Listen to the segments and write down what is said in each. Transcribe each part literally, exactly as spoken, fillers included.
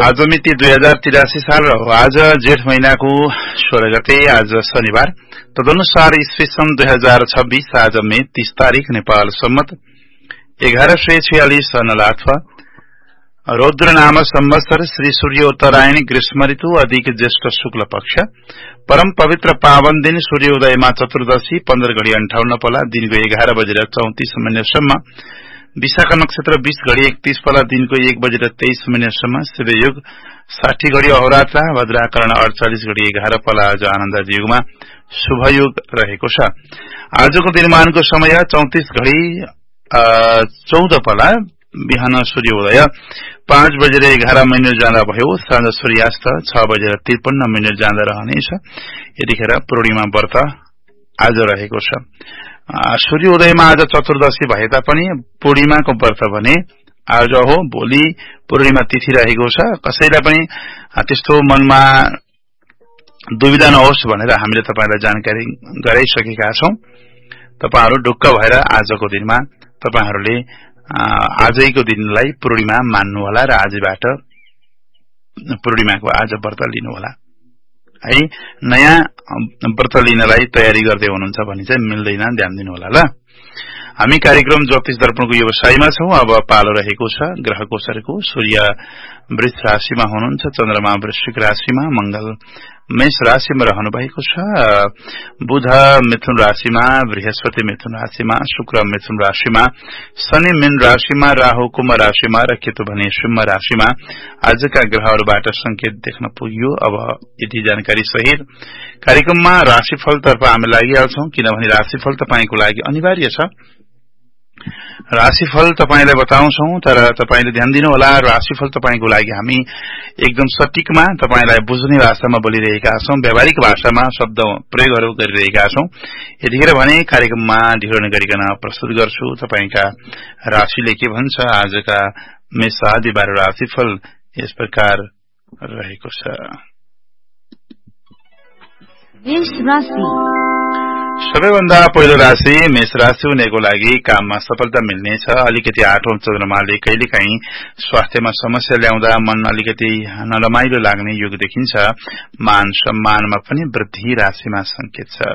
आज मिति दुई हजार तिरासी साल र आज जेठ महीनाको सोह्र गते आज शनिबार तदनुसार ईस्वी सन् दुई हजार छब्बीस आज मे तीस तारीक नेपाल सम्मत एघार सय छयालिस नलाथवा रौद्र नाम संवत्सर श्री सूर्योत्तरायण ग्रीष्म ऋतु अधिक ज्येष्ठ शुक्ल पक्ष परम पवित्र पावन दिन सूर्योदयमा चतुर्दशी पन्ध्र घड़ी अन्ठाउन्न पला दिनको एघार बजेर चौतिस मिनटसम्म विशाखा नक्षत्र बीस घड़ी एकतीस पला दिनको एक बजेर तेइस मिनटसम्म शिवयोग साठी घड़ी अहोरात्र भद्राकरण अड़चालिस घड़ी एघार पला आज आनन्द युगमा शुभयोग रहेको छ। आजको दिनमानको समय चौतिस घड़ी चौध पला बिहान सूर्योदय पाँच बजेर एघार मिनट जाँदा भयो साँझ सूर्यास्त छ बजेर त्रिपन्न मिनट जाँदा रहनेछ। यतिखेर पूर्णिमा व्रत आज रहेको छ। सूर्योदयमा आज चतुर्दशी भए तापनि पूर्णिमाको व्रत भने आज हो। भोलि पूर्णिमा तिथि रहेको छ। कसैलाई पनि त्यस्तो मनमा दुविधा नहोस् भनेर हामीले तपाईलाई जानकारी गराइसकेका छौं। तपाईहरु ढुक्क भएर आजको दिनमा तपाईहरुले आजैको दिनलाई पूर्णिमा मान्नु होला र आजबाट पूर्णिमाको आज व्रत लिनु होला है। नयाँ व्रत लिनलाई तयारी गर्दै हुनुहुन्छ भने चाहिँ मिल्दैन, ध्यान दिनु होला ल। हामी कार्यक्रम ज्योतिष दर्पणको व्यवसायमा छौं। अब पालो रहेको छ ग्रह गोचरको। सूर्य वृष राशिमा हुनुहुन्छ, चन्द्रमा वृश्चिक राशिमा, मंगल मेष राशिमा रहनु भएको छ, बुध मिथुन राशिमा, बृहस्पति मिथुन राशिमा, शुक्र मिथुन राशिमा, शनि मीन राशिमा, राहु कुम्भ राशिमा र केतु भने सिंह राशिमा आजका ग्रहहरूबाट संकेत देख्न पुग्यो। अब यति जानकारी सहित कार्यक्रममा राशिफलतर्फ हामी लागिहाल्छौं, किनभने राशिफल तपाईको लागि अनिवार्य छ। राशिफल तपाईलाई बताउँछौं, तर तपाईले ध्यान दिनु होला। राशिफल तपाईको लागि हामी एकदम सटीकमा तपाईलाई बुझ्ने भाषामा बोलिरहेका छौं, व्यावहारिक भाषामा शब्द प्रयोगहरू गरिरहेका छौं। यतिखेर भने कार्यक्रममा ढिलो नगरिकन प्रस्तुत गर्छु तपाईका राशिले के भन्छ। आजका मेष आदि बाह्र राशिफल यस प्रकार रहेको छ। मेष राशि सबैभन्दा पहिलो राशि मेष राशि हुनेको लागि काममा सफलता मिल्नेछ। अलिकति आठौं चन्द्रमाले कहिलेकाहीँ स्वास्थ्यमा समस्या ल्याउँदा मन अलिकति नरमाइलो लाग्ने योग देखिन्छ। मान सम्मानमा पनि वृद्धि राशिमा संकेत छ।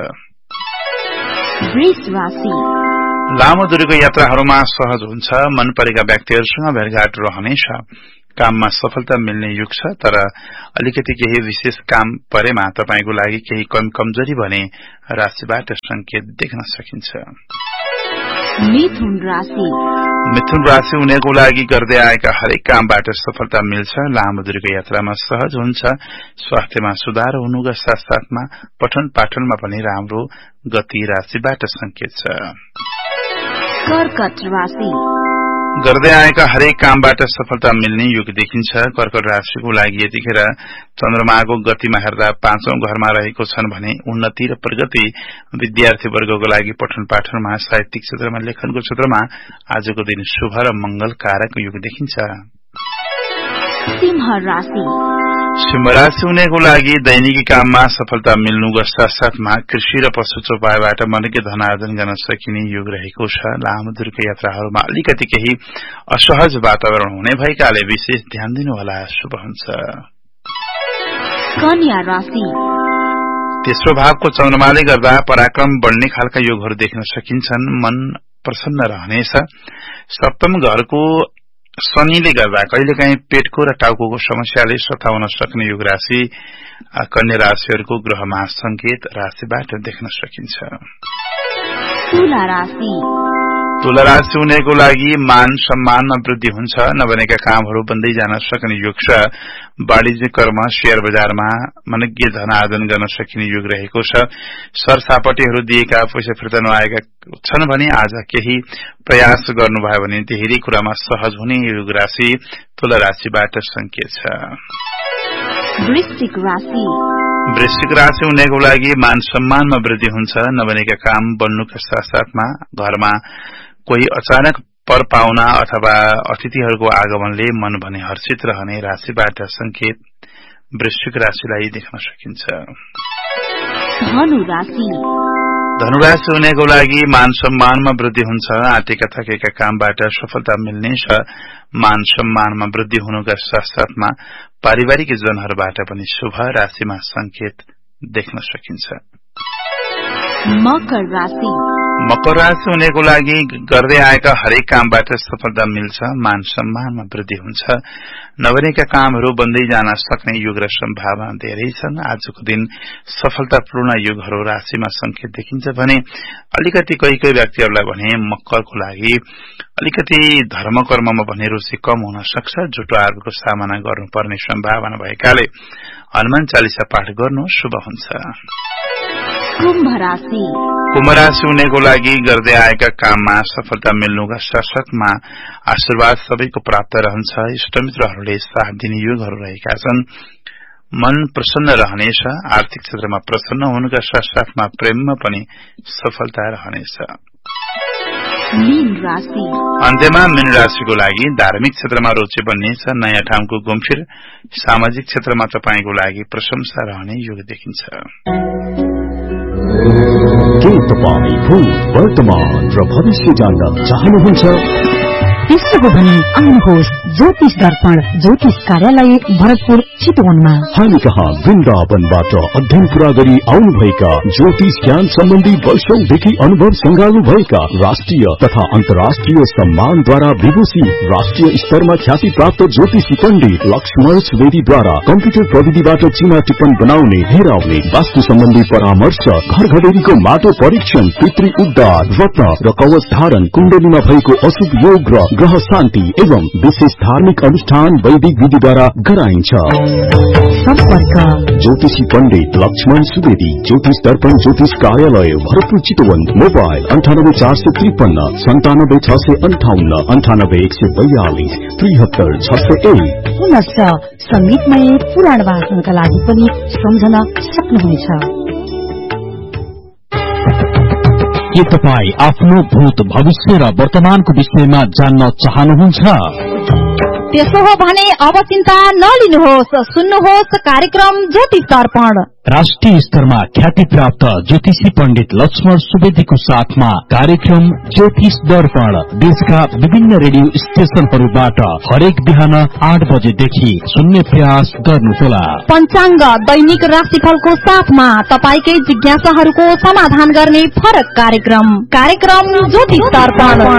वृष राशि लामो दूरीको यात्राहरूमा सहज हुन्छ। मन परेका व्यक्तिहरूसँग भेटघाट रहनेछ। काममा सफलता मिल्ने युग छ, तर अलिकति केही विशेष काम परेमा तपाईको लागि केही कम कमजोरी भने राशिबाट संकेत देख्न सकिन्छ। मिथुन राशि मिथुन राशि हुनेको लागि गर्दै आएका हरेक कामबाट सफलता मिल्छ। लामो दूरीको यात्रामा सहज हुन्छ। स्वास्थ्यमा सुधार हुनुका साथसाथमा पठन पाठनमा पनि राम्रो गति राशिबाट संकेत छ। कर्कट राशि गर्दै आएका हरेक कामबाट सफलता मिल्ने योग देखिन्छ। कर्कट राशिको लागि यतिखेर चन्द्रमाको गतिमा हेर्दा पाँचौं घरमा रहेको छन् भने उन्नति र प्रगति। विद्यार्थी वर्गको लागि पठन पाठनमा, साहित्यिक क्षेत्रमा, लेखनको क्षेत्रमा आजको दिन शुभ र मंगलकारक योग देखिन्छ। सिंह राशि सिंह राशि हुनेको लागि दैनिकी काममा सफलता मिल्नुको साथसाथमा कृषि र पशु चौपाईबाट मनकै धनार्जन गर्न सकिने योग रहेको छ। लामो दूरको यात्राहरूमा अलिकति केही असहज वातावरण हुने भएकाले विशेष ध्यान दिनु होला, शुभ हुन्छ। कन्या राशि तेस्रो भावको चन्द्रमाले गर्दा पराक्रम बढ्ने खालका योगहरू देख्न सकिन्छन्। मन प्रसन्न रहनेछ। सप्तम घरको शनिले गर्दा कहिलेकाहीँ पेटको र टाउको समस्याले सताउन सक्ने योग राशि कन्या राशिहरूको ग्रहमा संकेत राशिबाट देख्न सकिन्छ। तुला राशि तुला राशि हुनेको लागि मान सम्मानमा वृद्धि हुन्छ। नबनेका कामहरू बन्दै जान सक्ने योग छ। वाणिज्य कर्म, शेयर बजारमा मनज्ञ धनार्जन गर्न सकिने योग रहेको छ। सरसापटीहरू दिएका पैसा फिर्ता नआएका छन् भने आज केही प्रयास गर्नुभयो भने धेरै कुरामा सहज हुने योग राशि तुला राशिबाट संकेत छ। वृश्चिक राशि वृश्चिक राशि हुनेको लागि मान सम्मानमा वृद्धि हुन्छ। नबनेका काम बन्नुका साथसाथमा घरमा कोही अचानक पर पाउना अथवा अतिथिहरूको आगमनले मन भने हर्षित रहने राशिबाट संकेत वृश्चिक राशिलाई देख्न सकिन्छ। धनु राशि धनुराशि हुनेको लागि मान सम्मानमा वृद्धि हुन्छ। आँटेका थकेका कामबाट सफलता मिल्ने छ। मान सम्मानमा वृद्धि हुनुका साथसाथमा पारिवारिक जनहरूबाट पनि शुभ राशिमा संकेत देख्न सकिन्छ। मकर राशि मकर राशि हुनेको लागि गर्दै आएका हरेक कामबाट सफलता मिल्छ। मान सम्मानमा वृद्धि हुन्छ। नबनेका कामहरू बन्दै जान सक्ने युग र सम्भावना धेरै छन्। आजको दिन सफलतापूर्ण युगहरू राशिमा संकेत देखिन्छ भने अलिकति कोही कोही व्यक्तिहरूलाई भने मकरको लागि अलिकति धर्म कर्ममा भने रुचि कम हुन सक्छ। झुटो आरोपको सामना गर्नुपर्ने सम्भावना भएकाले हनुमान चालिसा पाठ गर्नु शुभ हुन्छ। कुम्भ राशि कुम्भ राशि हुनेको लागि गर्दै आएका काममा सफलता मिल्नुका साथसाथमा आशीर्वाद सबैको प्राप्त रहन्छ। इष्टमित्रहरूले साथ दिने युगहरू रहेका छन्। मन प्रसन्न रहनेछ। आर्थिक क्षेत्रमा प्रसन्न हुनुका साथसाथमा प्रेममा पनि सफलता रहनेछ। मीन राशि अन्त्यमा मीन राशिको लागि धार्मिक क्षेत्रमा रुचि बन्नेछ। नयाँ ठाउँको घुमफिर सामाजिक क्षेत्रमा तपाईको लागि प्रशंसा रहने युग देखिन्छ। के तपाईँ भूत वर्तमान र भविष्य जान्न चाहनुहुन्छ? त्यसो भने आउनुहोस् ज्योतिष दर्पण ज्योतिष कार्यालय भरतपुर चितवनमा। हामी कहाँ वृन्दावनबाट अध्ययन पूरा गरी आउनुभएका ज्योतिष ज्ञान सम्बन्धी वर्षौंदेखि अनुभव संगाल्नु भएका राष्ट्रिय तथा अन्तर्राष्ट्रिय सम्मानद्वारा विभूषित राष्ट्रिय स्तरमा ख्याति प्राप्त ज्योतिषी पण्डित लक्ष्मण सुवेदीद्वारा कम्प्युटर प्रविधिबाट चिमा टिप्पण बनाउने, हेराउने, वास्तु सम्बन्धी परामर्श, घर घडेरीको माटो परीक्षण, पितृ उद्धार, रत्न र कवच धारण, कुण्डलीमा भएको अशुभ योग र ग्रह शान्ति एवं विशेष धार्मिक अनुष्ठान वैदिक विधिद्वारा गराइन्छ। सम्पर्क ज्योतिषी पण्डित लक्ष्मण सुवेदी, ज्योतिष दर्पण ज्योतिष कार्यालय भरतपुर चितवन। मोबाइल अन्ठानब्बे चार सय त्रिपन्न सन्तानब्बे छ सय अन्ठाउन्न अन्ठानब्बे एक सय बयालिस त्रिहत्तर छ सय एक। पुनश्च संगीतमय पुराण वाचनका लागि पनि सम्झन सक्नुहुनेछ। के तपाईँ आफ्नो भूत भविष्य र वर्तमानको विषयमा जान्न चाहनुहुन्छ? त्यसो हो भने अब चिन्ता नलिनुहोस्, सुन्नुहोस् कार्यक्रम ज्योतिष दर्पण। राष्ट्रिय स्तरमा ख्याति प्राप्त ज्योतिषी पण्डित लक्ष्मण सुवेदीको साथमा कार्यक्रम ज्योतिष दर्पण देशका विभिन्न रेडियो स्टेशनहरूबाट हरेक बिहान आठ बजेदेखि सुन्ने प्रयास गर्नुहोला। पञ्चाङ्ग दैनिक राशिफलको साथमा तपाईकै जिज्ञासाहरूको समाधान गर्ने फरक कार्यक्रम कार्यक्रम ज्योतिष दर्पण।